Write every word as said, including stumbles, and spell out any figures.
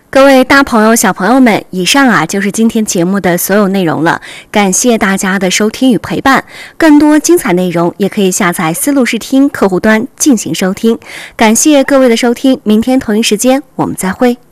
各位大朋友、小朋友们，以上啊就是今天节目的所有内容了。感谢大家的收听与陪伴，更多精彩内容也可以下载思路视听客户端进行收听。感谢各位的收听，明天同一时间我们再会。